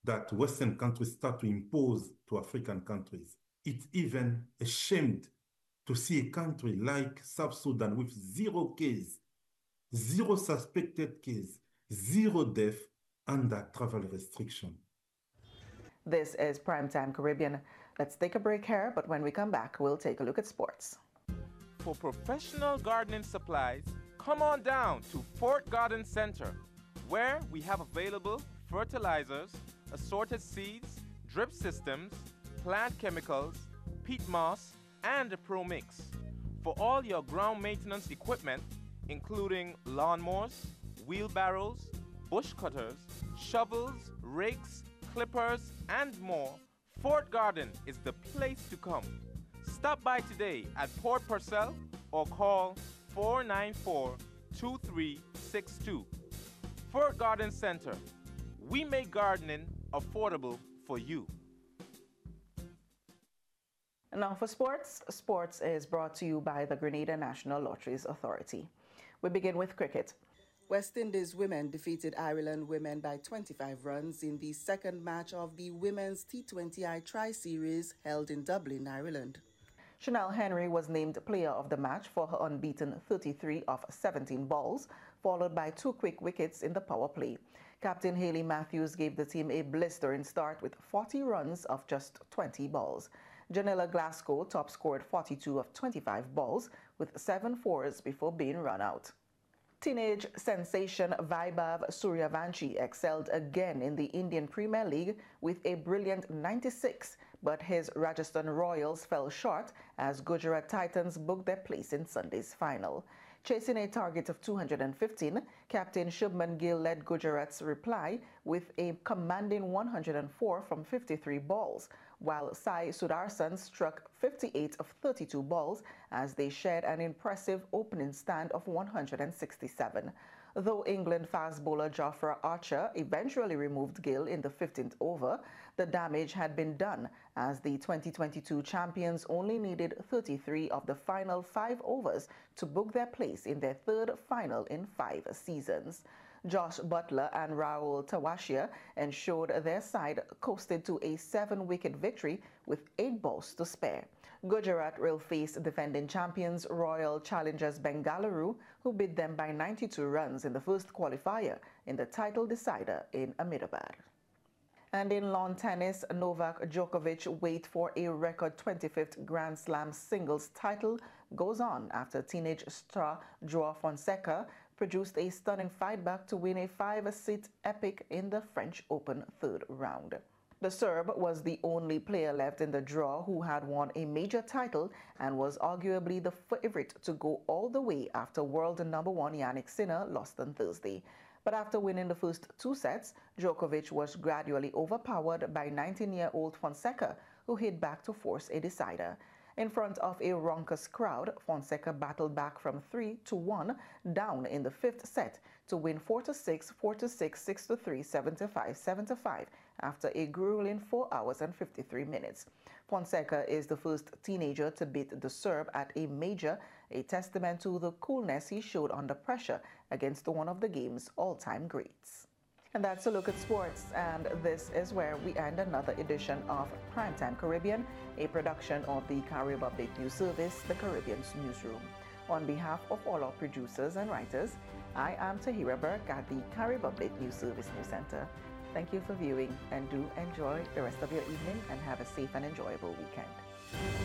that Western countries start to impose to African countries. It's even ashamed to see a country like South Sudan with 0 case, 0 suspected case, 0 death under travel restriction. This is Primetime Caribbean. Let's take a break here, but when we come back, we'll take a look at sports. For professional gardening supplies, come on down to Fort Garden Center, where we have available fertilizers, assorted seeds, drip systems, plant chemicals, peat moss, and a Pro Mix. For all your ground maintenance equipment, including lawnmowers, wheelbarrows, bush cutters, shovels, rakes, clippers, and more, Fort Garden is the place to come. Stop by today at Port Purcell or call 494-2362. Fort Garden Center. We make gardening affordable for you. Now for sports. Sports is brought to you by the Grenada National Lotteries Authority. We begin with cricket. West Indies women defeated Ireland women by 25 runs in the second match of the Women's T20I Tri-Series held in Dublin, Ireland. Chanel Henry was named player of the match for her unbeaten 33 of 17 balls, followed by 2 quick wickets in the power play. Captain Hayley Matthews gave the team a blistering start with 40 runs of just 20 balls. Janella Glasgow top scored 42 of 25 balls with 7 fours before being run out. Teenage sensation Vaibhav Suryavanshi excelled again in the Indian Premier League with a brilliant 96, but his Rajasthan Royals fell short as Gujarat Titans booked their place in Sunday's final. Chasing a target of 215, Captain Shubman Gill led Gujarat's reply with a commanding 104 from 53 balls, while Sai Sudarsan struck 58 of 32 balls as they shared an impressive opening stand of 167. Though England fast bowler Jofra Archer eventually removed Gill in the 15th over, the damage had been done as the 2022 champions only needed 33 of the final 5 overs to book their place in their third final in 5 seasons. Josh Butler and Rahul Tawashia ensured their side coasted to a 7-wicket victory with 8 balls to spare. Gujarat will face defending champions Royal Challengers Bengaluru, who beat them by 92 runs in the first qualifier in the title decider in Ahmedabad. And in lawn tennis, Novak Djokovic's wait for a record 25th Grand Slam singles title goes on after teenage star Joao Fonseca produced a stunning fight back to win a 5-set epic in the French Open third round. The Serb was the only player left in the draw who had won a major title and was arguably the favorite to go all the way after world number 1 Jannik Sinner lost on Thursday. But after winning the first 2 sets, Djokovic was gradually overpowered by 19-year-old Fonseca, who hit back to force a decider. In front of a raucous crowd, Fonseca battled back from 3-1 down in the 5th set to win 4-6, 4-6, 6-3, 7-5, 7-5 after a grueling 4 hours and 53 minutes. Fonseca is the first teenager to beat the Serb at a major, a testament to the coolness he showed under pressure against one of the game's all-time greats. And that's a look at sports, and this is where we end another edition of Primetime Caribbean, a production of the Carib Update News Service, the Caribbean's newsroom. On behalf of all our producers and writers, I am Tahira Burke at the Carib Update News Service News Center. Thank you for viewing, and do enjoy the rest of your evening and have a safe and enjoyable weekend.